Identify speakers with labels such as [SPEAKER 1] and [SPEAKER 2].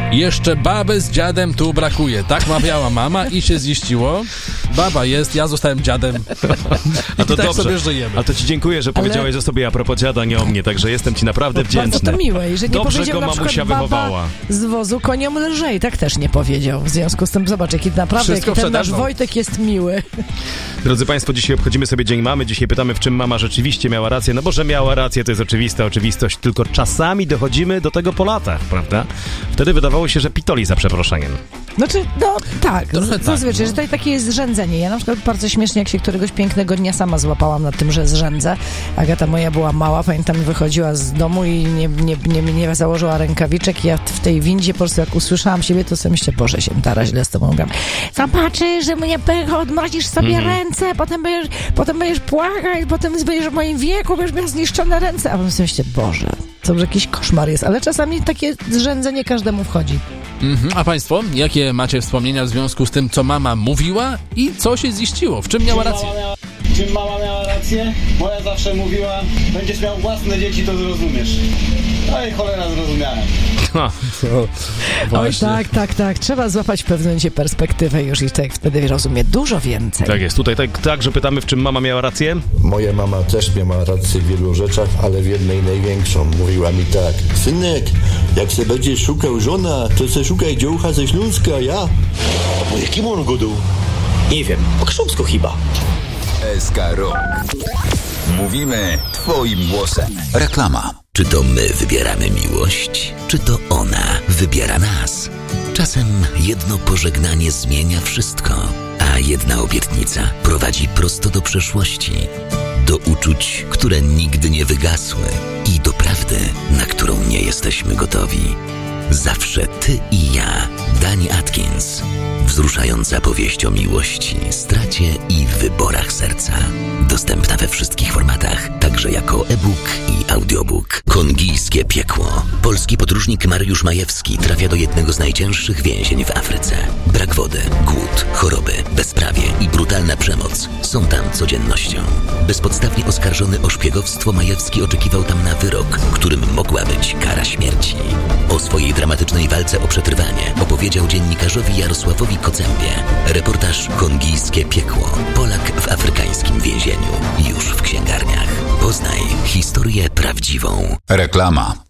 [SPEAKER 1] Jeszcze babę z dziadem tu brakuje. Tak mawiała mama i się ziściło. Baba jest, ja zostałem dziadem.
[SPEAKER 2] A to
[SPEAKER 1] tak
[SPEAKER 2] dobrze.
[SPEAKER 1] sobie żyjemy.
[SPEAKER 2] A to ci dziękuję, że powiedziałeś o sobie a propos dziada, nie o mnie, także jestem ci naprawdę wdzięczny.
[SPEAKER 3] Bardzo to miłe. I że nie
[SPEAKER 2] Dobrze
[SPEAKER 3] powiedział
[SPEAKER 2] go
[SPEAKER 3] na
[SPEAKER 2] mamusia
[SPEAKER 3] przykład baba
[SPEAKER 2] wychowała.
[SPEAKER 3] z wozu koniom lżej. Tak też nie powiedział. W związku z tym, zobacz, jaki naprawdę
[SPEAKER 1] Wszystko
[SPEAKER 3] jaki ten nasz
[SPEAKER 1] przedawną.
[SPEAKER 3] Wojtek jest miły.
[SPEAKER 2] Drodzy Państwo, dzisiaj obchodzimy sobie Dzień Mamy. Dzisiaj pytamy, w czym mama rzeczywiście miała rację. No bo, że miała rację, to jest oczywista oczywistość, tylko czasami dochodzimy do tego po latach, prawda? Wtedy wydawało się, że pitoli za przeproszeniem.
[SPEAKER 3] Znaczy, no tak,
[SPEAKER 1] Trochę tak,
[SPEAKER 3] zazwyczaj, że tutaj takie jest zrzędzenie. Ja na przykład bardzo śmiesznie, jak się któregoś pięknego dnia sama złapałam nad tym, że zrzędzę. Agata moja była mała, pamiętam, wychodziła z domu i nie założyła rękawiczek. Ja w tej windzie po prostu jak usłyszałam siebie, to sobie myślę, Boże, się Tara, źle z tobą gram. Zobaczysz, że mnie odmrozisz sobie ręce, potem będziesz płakać, potem będziesz w moim wieku, będziesz miał zniszczone ręce. A potem sobie myślę, Boże, to już jakiś koszmar jest, ale czasami takie zrzędzenie każdemu wchodzi.
[SPEAKER 1] A państwo, jakie macie wspomnienia w związku z tym, co mama mówiła i co się ziściło? W czym miała rację?
[SPEAKER 4] Czym mama miała rację? Moja zawsze mówiła, będziesz miał własne dzieci, to zrozumiesz. No i cholera, zrozumiałem.
[SPEAKER 3] Oj, tak. Trzeba złapać w pewnym momencie perspektywę już i tak wtedy rozumie dużo więcej.
[SPEAKER 2] Tak jest. Tutaj także pytamy, w czym mama miała rację.
[SPEAKER 5] Moja mama też miała rację w wielu rzeczach, ale w jednej największą. Mówiła mi tak: synek, jak se będziesz szukał żona, to se szukaj dziołcha ze Śląska, ja? A po jakim on godu?
[SPEAKER 6] Nie wiem, po krzupsku chyba.
[SPEAKER 7] SK Rock. Mówimy twoim głosem.
[SPEAKER 8] Reklama. Czy to my wybieramy miłość, czy to ona wybiera nas? Czasem jedno pożegnanie zmienia wszystko, a jedna obietnica prowadzi prosto do przeszłości, do uczuć, które nigdy nie wygasły i do prawdy, na którą nie jesteśmy gotowi. Zawsze ty i ja. Dani Atkins. Wzruszająca powieść o miłości, stracie i wyborach serca. Dostępna we wszystkich formatach, także jako e-book i audiobook. Kongijskie piekło. Polski podróżnik Mariusz Majewski trafia do jednego z najcięższych więzień w Afryce. Brak wody, głód, choroby, bezprawie i brutalna przemoc są tam codziennością. Bezpodstawnie oskarżony o szpiegowstwo, Majewski oczekiwał tam na wyrok, którym mogła być kara śmierci. O swojej dramatycznej walce o przetrwanie opowiedział dziennikarzowi Jarosławowi Kocębie. Reportaż Kongijskie piekło. Polak w afrykańskim więzieniu. Już w księgarniach. Poznaj historię prawdziwą.
[SPEAKER 7] Reklama.